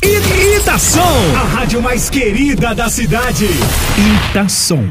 Itação, a rádio mais querida da cidade. Itação.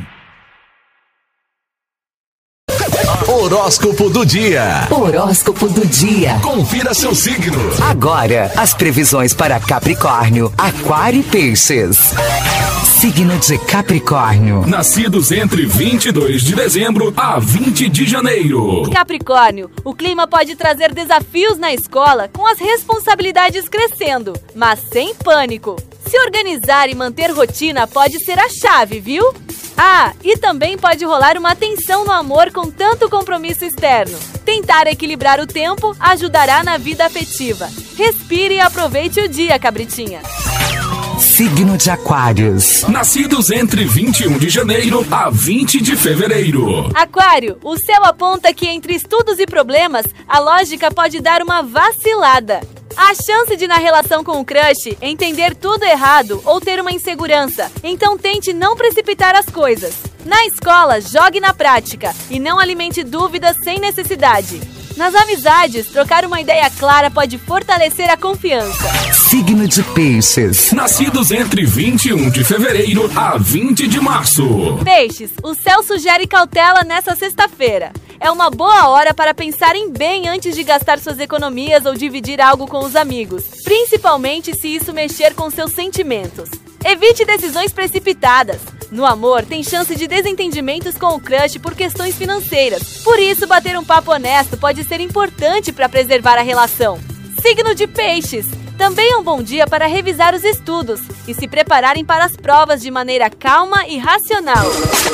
Horóscopo do dia. Horóscopo do dia. Confira seu signo. Agora, as previsões para Capricórnio, Aquário e Peixes. Signo de Capricórnio. Nascidos entre 22 de dezembro a 20 de janeiro. Capricórnio, o clima pode trazer desafios na escola com as responsabilidades crescendo, mas sem pânico. Se organizar e manter rotina pode ser a chave, viu? Ah, e também pode rolar uma tensão no amor com tanto compromisso externo. Tentar equilibrar o tempo ajudará na vida afetiva. Respire e aproveite o dia, cabritinha. Signo de Aquários. Nascidos entre 21 de janeiro a 20 de fevereiro. Aquário, o céu aponta que entre estudos e problemas, a lógica pode dar uma vacilada. Há chance de, na relação com o crush, entender tudo errado ou ter uma insegurança, então tente não precipitar as coisas. Na escola, jogue na prática e não alimente dúvidas sem necessidade. Nas amizades, trocar uma ideia clara pode fortalecer a confiança. Signo de Peixes. Nascidos entre 21 de fevereiro a 20 de março. Peixes, o céu sugere cautela nessa sexta-feira. É uma boa hora para pensarem bem antes de gastar suas economias ou dividir algo com os amigos, principalmente se isso mexer com seus sentimentos. Evite decisões precipitadas. No amor, tem chance de desentendimentos com o crush por questões financeiras. Por isso, bater um papo honesto pode ser importante para preservar a relação. Signo de Peixes. Também é um bom dia para revisar os estudos e se prepararem para as provas de maneira calma e racional.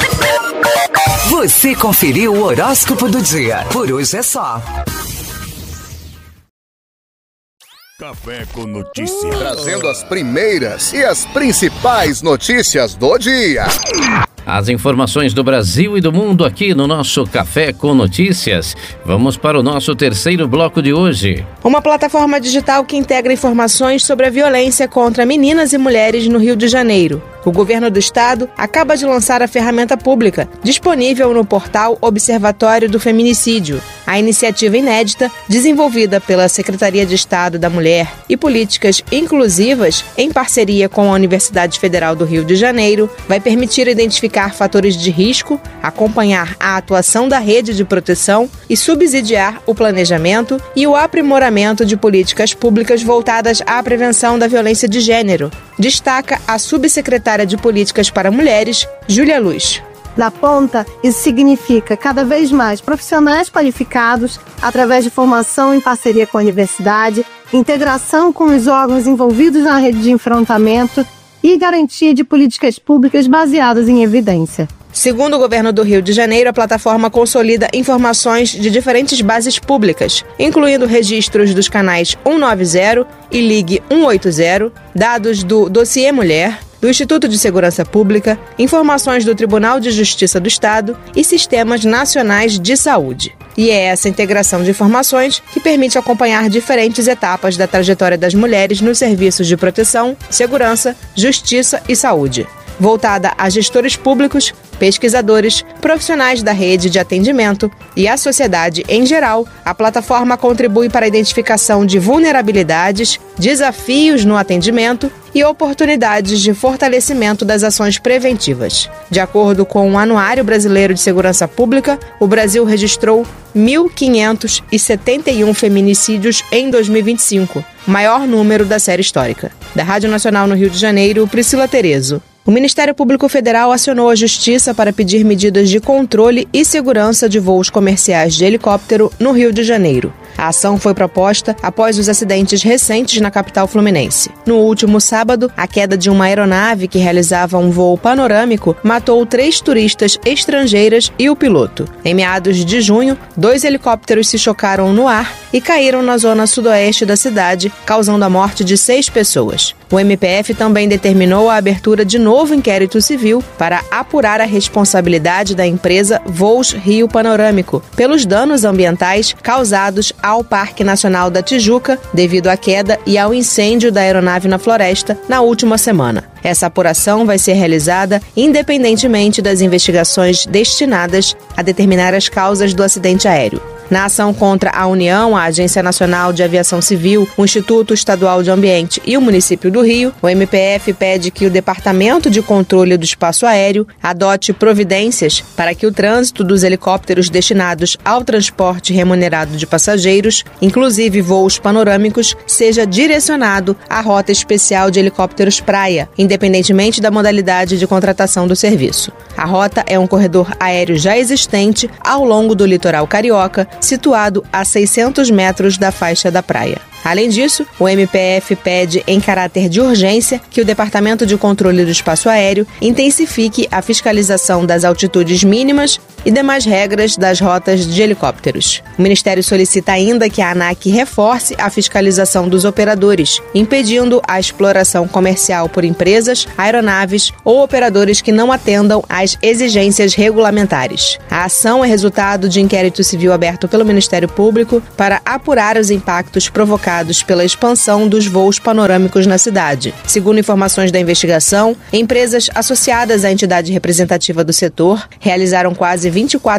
Você conferiu o horóscopo do dia. Por hoje é só. Café com Notícias. Trazendo as primeiras e as principais notícias do dia. As informações do Brasil e do mundo aqui no nosso Café com Notícias. Vamos para o nosso terceiro bloco de hoje. Uma plataforma digital que integra informações sobre a violência contra meninas e mulheres no Rio de Janeiro. O governo do estado acaba de lançar a ferramenta pública, disponível no portal Observatório do Feminicídio. A iniciativa inédita, desenvolvida pela Secretaria de Estado da Mulher e Políticas Inclusivas, em parceria com a Universidade Federal do Rio de Janeiro, vai permitir identificar fatores de risco, acompanhar a atuação da rede de proteção e subsidiar o planejamento e o aprimoramento de políticas públicas voltadas à prevenção da violência de gênero, destaca a subsecretária de Políticas para Mulheres, Júlia Luz. Na ponta, isso significa cada vez mais profissionais qualificados, através de formação em parceria com a universidade, integração com os órgãos envolvidos na rede de enfrentamento e garantia de políticas públicas baseadas em evidência. Segundo o governo do Rio de Janeiro, a plataforma consolida informações de diferentes bases públicas, incluindo registros dos canais 190 e Ligue 180, dados do Dossiê Mulher, do Instituto de Segurança Pública, informações do Tribunal de Justiça do Estado e sistemas nacionais de saúde. E é essa integração de informações que permite acompanhar diferentes etapas da trajetória das mulheres nos serviços de proteção, segurança, justiça e saúde. Voltada a gestores públicos, pesquisadores, profissionais da rede de atendimento e a sociedade em geral, a plataforma contribui para a identificação de vulnerabilidades, desafios no atendimento e oportunidades de fortalecimento das ações preventivas. De acordo com o Anuário Brasileiro de Segurança Pública, o Brasil registrou 1.571 feminicídios em 2025, maior número da série histórica. Da Rádio Nacional no Rio de Janeiro, Priscila Terezo. O Ministério Público Federal acionou a Justiça para pedir medidas de controle e segurança de voos comerciais de helicóptero no Rio de Janeiro. A ação foi proposta após os acidentes recentes na capital fluminense. No último sábado, a queda de uma aeronave que realizava um voo panorâmico matou 3 turistas estrangeiras e o piloto. Em meados de junho, 2 helicópteros se chocaram no ar e caíram na zona sudoeste da cidade, causando a morte de 6 pessoas. O MPF também determinou a abertura de novo inquérito civil para apurar a responsabilidade da empresa Voos Rio Panorâmico pelos danos ambientais causados ao Parque Nacional da Tijuca devido à queda e ao incêndio da aeronave na floresta na última semana. Essa apuração vai ser realizada independentemente das investigações destinadas a determinar as causas do acidente aéreo. Na ação contra a União, a Agência Nacional de Aviação Civil, o Instituto Estadual de Ambiente e o município do Rio, o MPF pede que o Departamento de Controle do Espaço Aéreo adote providências para que o trânsito dos helicópteros destinados ao transporte remunerado de passageiros, inclusive voos panorâmicos, seja direcionado à rota especial de helicópteros praia, independentemente da modalidade de contratação do serviço. A rota é um corredor aéreo já existente ao longo do litoral carioca, situado a 600 metros da faixa da praia. Além disso, o MPF pede, em caráter de urgência, que o Departamento de Controle do Espaço Aéreo intensifique a fiscalização das altitudes mínimas e demais regras das rotas de helicópteros. O Ministério solicita ainda que a ANAC reforce a fiscalização dos operadores, impedindo a exploração comercial por empresas, aeronaves ou operadores que não atendam às exigências regulamentares. A ação é resultado de inquérito civil aberto pelo Ministério Público para apurar os impactos provocados pela expansão dos voos panorâmicos na cidade. Segundo informações da investigação, empresas associadas à entidade representativa do setor realizaram quase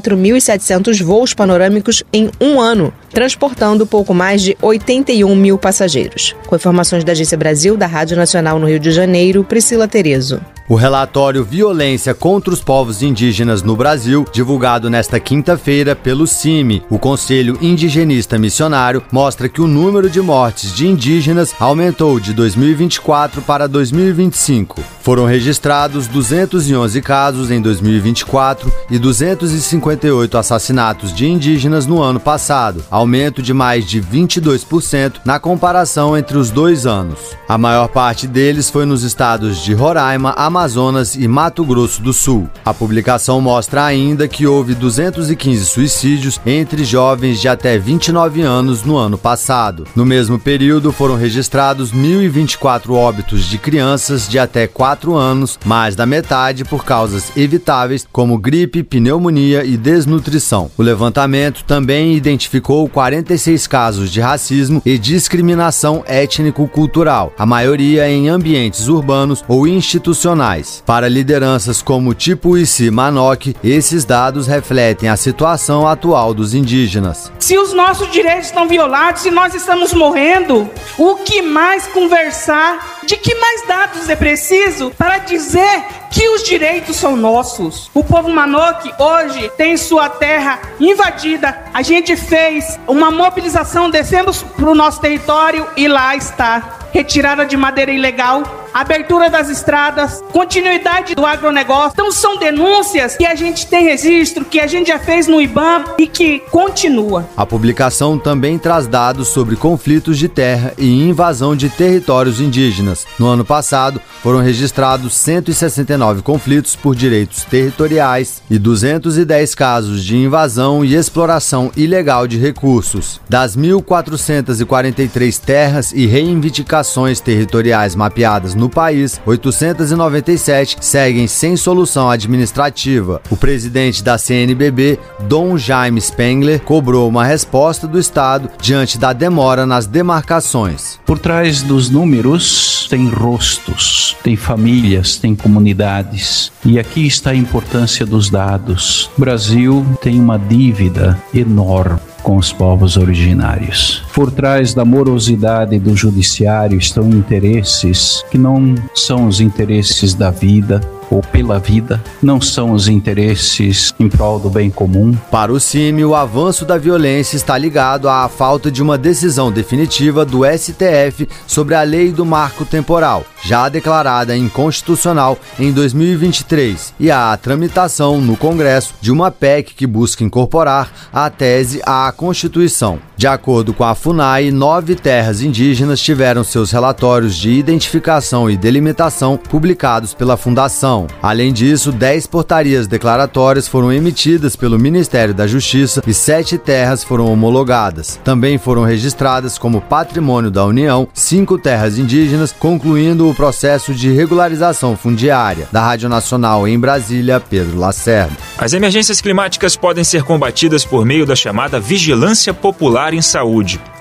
24.700 voos panorâmicos em um ano, transportando pouco mais de 81 mil passageiros. Com informações da Agência Brasil, da Rádio Nacional no Rio de Janeiro, Priscila Terezo. O relatório Violência contra os Povos Indígenas no Brasil, divulgado nesta quinta-feira pelo CIMI, o Conselho Indigenista Missionário, mostra que o número de mortes de indígenas aumentou de 2024 para 2025. Foram registrados 211 casos em 2024 e 258 assassinatos de indígenas no ano passado, aumento de mais de 22% na comparação entre os 2 anos. A maior parte deles foi nos estados de Roraima, Amazonas e Mato Grosso do Sul. A publicação mostra ainda que houve 215 suicídios entre jovens de até 29 anos no ano passado. No mesmo período, foram registrados 1.024 óbitos de crianças de até 4 anos, mais da metade por causas evitáveis, como gripe, pneumonia e desnutrição. O levantamento também identificou 46 casos de racismo e discriminação étnico-cultural, a maioria em ambientes urbanos ou institucionais. Para lideranças como Tipuici Manoque, esses dados refletem a situação atual dos indígenas. Se os nossos direitos estão violados, se nós estamos morrendo, o que mais conversar? De que mais dados é preciso para dizer que os direitos são nossos? O povo Manoque hoje tem sua terra invadida. A gente fez uma mobilização descendo para o nosso território e lá está. Retirada de madeira ilegal, abertura das estradas, continuidade do agronegócio. Então são denúncias que a gente tem registro, que a gente já fez no IBAMA e que continua. A publicação também traz dados sobre conflitos de terra e invasão de territórios indígenas. No ano passado, foram registrados 169 conflitos por direitos territoriais e 210 casos de invasão e exploração ilegal de recursos. Das 1.443 terras e reivindicações territoriais mapeadas no país, 897 seguem sem solução administrativa. O presidente da CNBB, Dom Jaime Spengler, cobrou uma resposta do Estado diante da demora nas demarcações. Por trás dos números tem rostos, tem famílias, tem comunidades. E aqui está a importância dos dados. O Brasil tem uma dívida enorme com os povos originários. Por trás da morosidade do judiciário estão interesses que não são os interesses da vida ou pela vida, não são os interesses em prol do bem comum. Para o CIMI, o avanço da violência está ligado à falta de uma decisão definitiva do STF sobre a lei do marco temporal, já declarada inconstitucional em 2023, e à tramitação no Congresso de uma PEC que busca incorporar a tese à Constituição. De acordo com a FUNAI, 9 terras indígenas tiveram seus relatórios de identificação e delimitação publicados pela Fundação. Além disso, 10 portarias declaratórias foram emitidas pelo Ministério da Justiça e 7 terras foram homologadas. Também foram registradas como patrimônio da União 5 terras indígenas, concluindo o processo de regularização fundiária. Da Rádio Nacional em Brasília, Pedro Lacerda. As emergências climáticas podem ser combatidas por meio da chamada vigilância popular em saúde.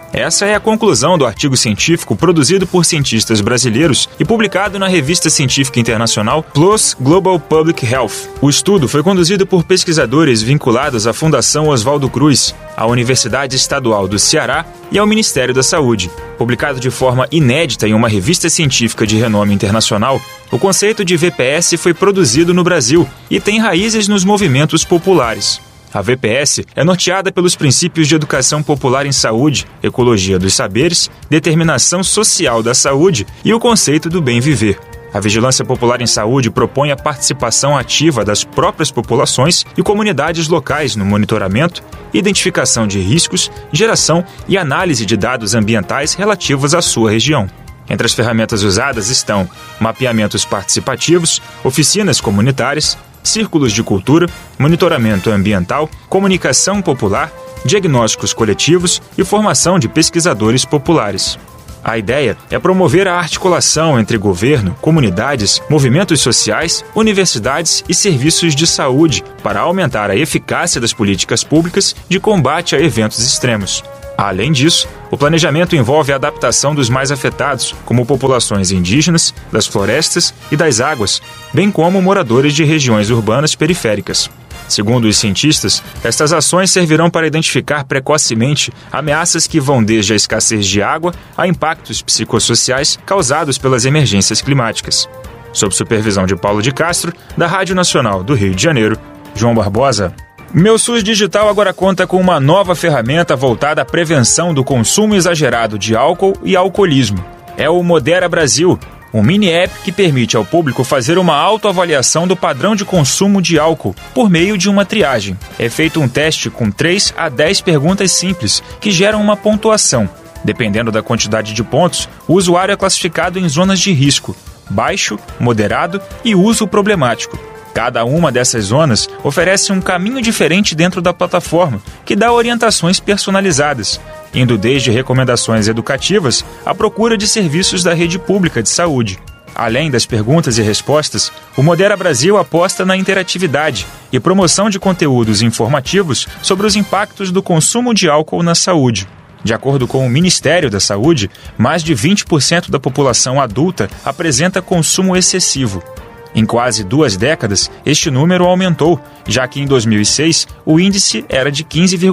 Essa é a conclusão do artigo científico produzido por cientistas brasileiros e publicado na revista científica internacional PLOS Global Public Health. O estudo foi conduzido por pesquisadores vinculados à Fundação Oswaldo Cruz, à Universidade Estadual do Ceará e ao Ministério da Saúde. Publicado de forma inédita em uma revista científica de renome internacional, o conceito de VPS foi produzido no Brasil e tem raízes nos movimentos populares. A VPS é norteada pelos princípios de educação popular em saúde, ecologia dos saberes, determinação social da saúde e o conceito do bem viver. A vigilância popular em saúde propõe a participação ativa das próprias populações e comunidades locais no monitoramento, identificação de riscos, geração e análise de dados ambientais relativos à sua região. Entre as ferramentas usadas estão mapeamentos participativos, oficinas comunitárias, círculos de cultura, monitoramento ambiental, comunicação popular, diagnósticos coletivos e formação de pesquisadores populares. A ideia é promover a articulação entre governo, comunidades, movimentos sociais, universidades e serviços de saúde para aumentar a eficácia das políticas públicas de combate a eventos extremos. Além disso, o planejamento envolve a adaptação dos mais afetados, como populações indígenas, das florestas e das águas, bem como moradores de regiões urbanas periféricas. Segundo os cientistas, estas ações servirão para identificar precocemente ameaças que vão desde a escassez de água a impactos psicossociais causados pelas emergências climáticas. Sob supervisão de Paulo de Castro, da Rádio Nacional do Rio de Janeiro, João Barbosa. Meu SUS Digital agora conta com uma nova ferramenta voltada à prevenção do consumo exagerado de álcool e alcoolismo. É o Modera Brasil, um mini-app que permite ao público fazer uma autoavaliação do padrão de consumo de álcool por meio de uma triagem. É feito um teste com 3 a 10 perguntas simples que geram uma pontuação. Dependendo da quantidade de pontos, o usuário é classificado em zonas de risco, baixo, moderado e uso problemático. Cada uma dessas zonas oferece um caminho diferente dentro da plataforma, que dá orientações personalizadas, indo desde recomendações educativas à procura de serviços da rede pública de saúde. Além das perguntas e respostas, o Modera Brasil aposta na interatividade e promoção de conteúdos informativos sobre os impactos do consumo de álcool na saúde. De acordo com o Ministério da Saúde, mais de 20% da população adulta apresenta consumo excessivo. Em quase 2 décadas, este número aumentou, já que em 2006 o índice era de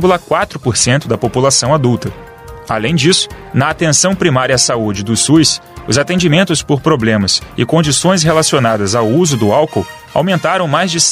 15,4% da população adulta. Além disso, na atenção primária à saúde do SUS, os atendimentos por problemas e condições relacionadas ao uso do álcool aumentaram mais de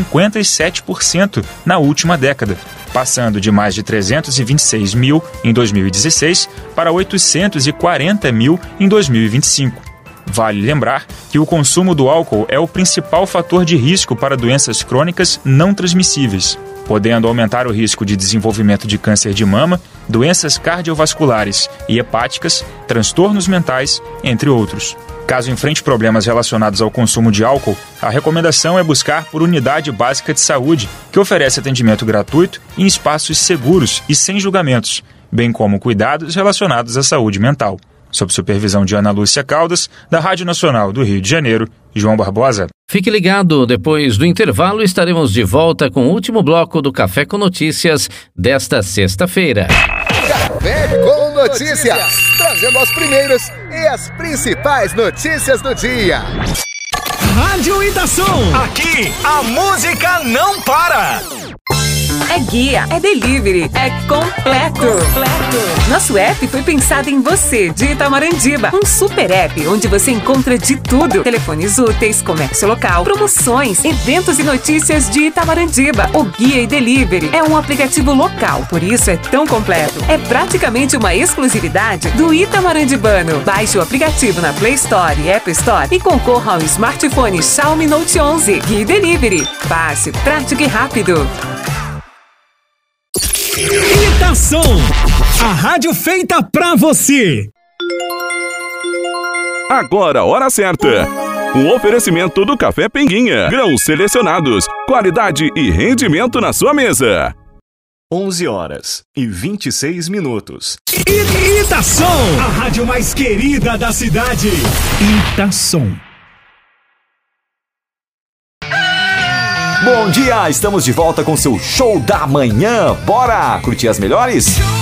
157% na última década, passando de mais de 326 mil em 2016 para 840 mil em 2025. Vale lembrar que o consumo do álcool é o principal fator de risco para doenças crônicas não transmissíveis, podendo aumentar o risco de desenvolvimento de câncer de mama, doenças cardiovasculares e hepáticas, transtornos mentais, entre outros. Caso enfrente problemas relacionados ao consumo de álcool, a recomendação é buscar por unidade básica de saúde, que oferece atendimento gratuito em espaços seguros e sem julgamentos, bem como cuidados relacionados à saúde mental. Sob supervisão de Ana Lúcia Caldas, da Rádio Nacional do Rio de Janeiro, João Barbosa. Fique ligado, depois do intervalo estaremos de volta com o último bloco do Café com Notícias desta sexta-feira. Café com Notícias, trazendo as primeiras e as principais notícias do dia. Rádio Itação, aqui a música não para. É guia, é delivery, é completo. Nosso app foi pensado em você, de Itamarandibá. Um super app onde você encontra de tudo. Telefones úteis, comércio local, promoções, eventos e notícias de Itamarandibá. O Guia e Delivery é um aplicativo local, por isso é tão completo. É praticamente uma exclusividade do itamarandibano. Baixe o aplicativo na Play Store e App Store e concorra ao smartphone Xiaomi Note 11. Guia e Delivery. Fácil, prático e rápido. Itação, a rádio feita pra você. Agora a hora certa. Um oferecimento do Café Pinguinha. Grãos selecionados, qualidade e rendimento na sua mesa. 11h26. Itação, a rádio mais querida da cidade. Itação. Bom dia, estamos de volta com seu show da manhã. Bora curtir as melhores?